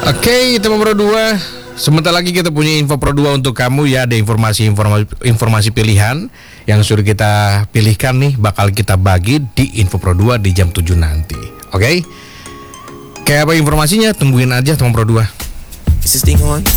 Oke, teman Pro 2. Sebentar lagi kita punya info Pro 2 untuk kamu ya. Ada informasi pilihan yang sudah kita pilihkan nih, bakal kita bagi di info Pro 2 di jam 7 nanti. Oke? Kayak apa informasinya? Tungguin aja teman Pro 2. Is this thing on?